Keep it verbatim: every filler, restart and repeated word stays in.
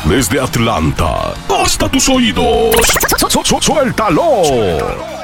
Desde Atlanta hasta tus oídos. Su- su- Suéltalo.